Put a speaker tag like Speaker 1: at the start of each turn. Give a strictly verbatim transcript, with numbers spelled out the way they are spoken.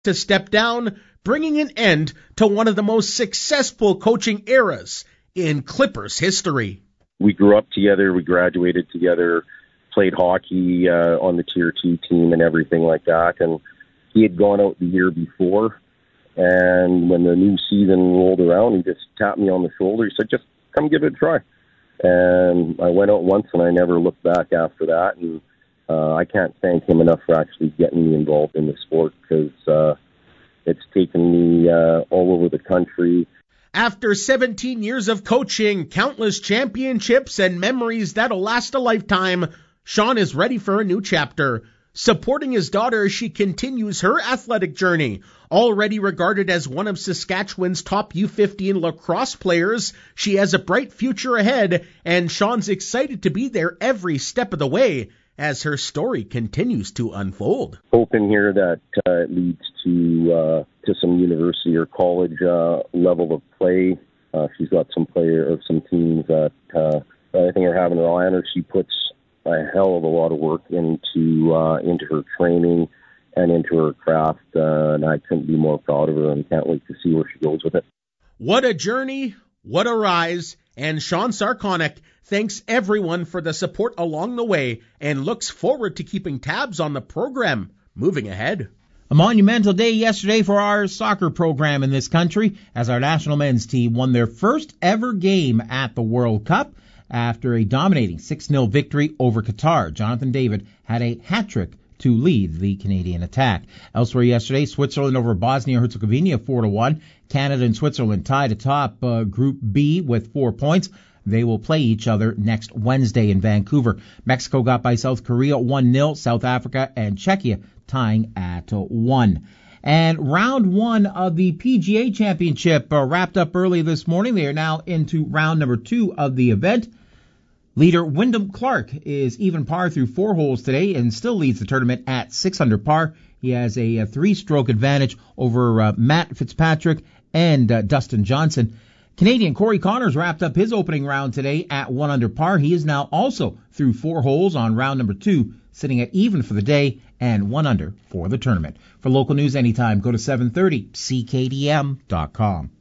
Speaker 1: to step down, bringing an end to one of the most successful coaching eras in Clippers history.
Speaker 2: We grew up together, we graduated together, played hockey uh, on the Tier two team and everything like that. And he had gone out the year before, and when the new season rolled around, he just tapped me on the shoulder. He said, just come give it a try. And I went out once, and I never looked back after that. And uh, I can't thank him enough for actually getting me involved in the sport, because uh, it's taken me uh, all over the country.
Speaker 1: After seventeen years of coaching, countless championships, and memories that'll last a lifetime, Sean is ready for a new chapter, supporting his daughter as she continues her athletic journey. Already regarded as one of Saskatchewan's top U fifteen lacrosse players, she has a bright future ahead, and Sean's excited to be there every step of the way as her story continues to unfold.
Speaker 2: Hoping here that uh, it leads to uh, to some university or college uh, level of play. Uh, she's got some player or some teams that uh, I think are having her eye on her. She puts a hell of a lot of work into uh, into her training and into her craft, uh, and I couldn't be more proud of her and can't wait to see where she goes with it.
Speaker 1: What a journey, what a rise, and Sean Sarconic thanks everyone for the support along the way and looks forward to keeping tabs on the program moving ahead.
Speaker 3: A monumental day yesterday for our soccer program in this country as our national men's team won their first ever game at the World Cup after a dominating six nil victory over Qatar. Jonathan David had a hat-trick to lead the Canadian attack. Elsewhere yesterday, Switzerland over Bosnia-Herzegovina four to one. Canada and Switzerland tied atop uh, Group B with four points. They will play each other next Wednesday in Vancouver. Mexico got by South Korea one nil. South Africa and Czechia tying at one. And round one of the P G A Championship uh, wrapped up early this morning. They are now into round number two of the event. Leader Wyndham Clark is even par through four holes today and still leads the tournament at six under par. He has a, a three-stroke advantage over uh, Matt Fitzpatrick and uh, Dustin Johnson. Canadian Corey Connors wrapped up his opening round today at one under par. He is now also through four holes on round number two, sitting at even for the day and one under for the tournament. For local news anytime, go to seven thirty C K D M dot com.